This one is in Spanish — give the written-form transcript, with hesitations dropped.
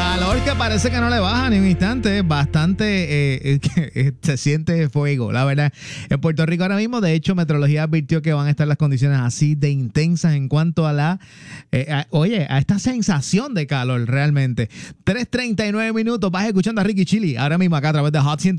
Calor que parece que no le baja ni un instante, bastante se siente fuego, la verdad. En Puerto Rico ahora mismo, de hecho, Meteorología advirtió que van a estar las condiciones así de intensas en cuanto a a esta sensación de calor realmente. 3:39 minutos, vas escuchando a Ricky Chili ahora mismo acá a través de Hot 100.